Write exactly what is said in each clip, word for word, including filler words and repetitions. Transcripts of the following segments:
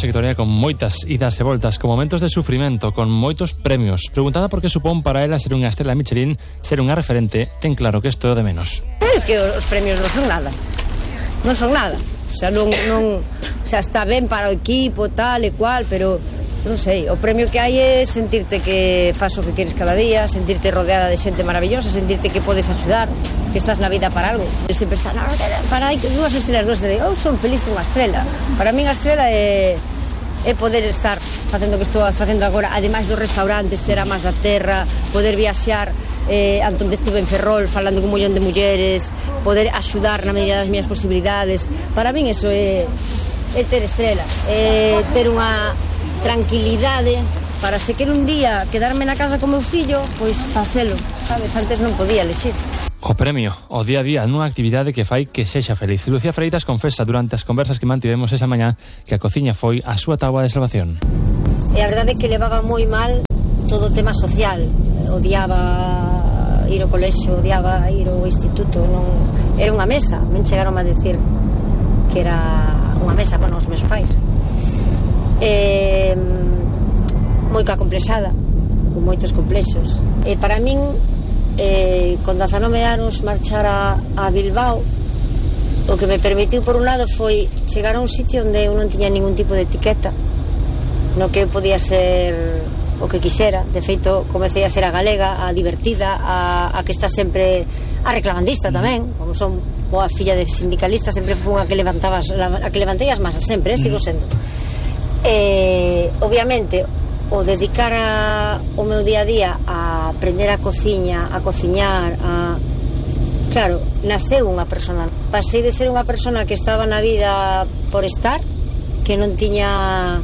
traxectoria con moitas idas e voltas, con momentos de sufrimento, con moitos premios. Preguntada por que supón para ela ser unha estrela Michelin, ser unha referente, ten claro que isto é o de menos. É que os premios non son nada. Non son nada. O sea, non, non, o sea, está ben para o equipo, tal e cual, pero non sei, o premio que hai é sentirte que fas o que queres cada día, sentirte rodeada de xente maravillosa, sentirte que podes axudar, que estás na vida para algo. E sempre está, no, para hai dúas estrelas, dúas estrelas, eu son feliz con a estrela. Para min a estrela é, é poder estar facendo o que estou facendo agora, ademais dos restaurantes, ter a máis da terra, poder viaxar, eh, onde estuve en Ferrol falando con un millón de mulleres, poder axudar na medida das miñas posibilidades. Para min eso é, é ter estrela, é ter unha tranquilidade para se quero un día quedarme na casa con meu fillo, pois facelo, sabes, antes non podía elexir. O premio, o día a día nunha actividade que fai que sexa feliz. Lucía Freitas confesa durante as conversas que mantivemos esa mañá que a cociña foi a súa táboa de salvación. E a verdade é que levaba moi mal todo o tema social, odiaba ir ao colexio, odiaba ir ao instituto, non era unha mesa, non chegaron a decir que era unha mesa con os meus pais. Eh, moi complexada, con moitos complexos. E para min, eh, con dezanove anos marchar a, a Bilbao, o que me permitiu por un lado foi chegar a un sitio onde eu non tiña ningún tipo de etiqueta, no que eu podía ser o que quixera. De feito, comecei a ser a galega, a divertida, a, a que está sempre, a reclamandista tamén, como son boa filla de sindicalista, sempre fui unha que levantabas, a que levantei as masas sempre, eh, sigo sendo. Eh, obviamente o dedicar a, o meu día a día a aprender a cociña, a cociñar, a... claro, naceu unha persona. Pasei de ser unha persona que estaba na vida por estar, que non tiña,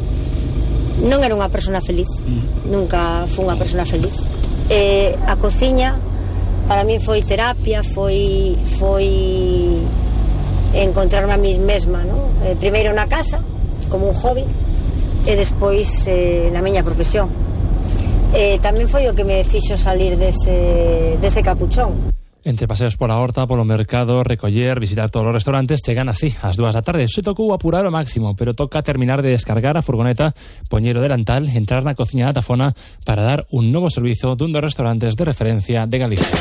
non era unha persona feliz, mm. nunca fui unha persona feliz. Eh, a cociña para mí foi terapia, foi foi encontrarme a mí mesma, ¿no? Eh, primeiro na casa como un hobby e despois eh, na miña profesión. Eh, tamén foi o que me fixo salir dese, dese capuchón. Entre paseos pola horta, polo mercado, recoller, visitar todos os restaurantes, chegan así, ás dúas da tarde. Se tocou apurar o máximo, pero toca terminar de descargar a furgoneta, poñer o delantal, entrar na cociña da Tafona para dar un novo servizo dun dos restaurantes de referencia de Galicia.